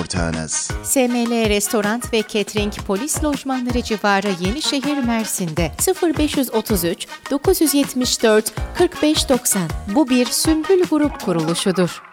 ortağınız. SML Restoran ve Catering Polis Lojmanları civarı Yenişehir, Mersin'de 0533 974 4590. Bu bir Sümbül Grup kuruluşudur.